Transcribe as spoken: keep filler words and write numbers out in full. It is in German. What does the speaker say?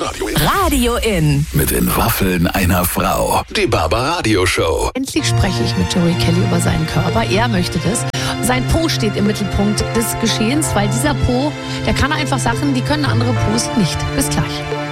Radio In. Radio In. Mit den Waffeln einer Frau. Die Barbaradio Show. Endlich spreche ich mit Joey Kelly über seinen Körper. Er möchte das. Sein Po steht im Mittelpunkt des Geschehens, weil dieser Po, der kann einfach Sachen, die können andere Pos nicht. Bis gleich.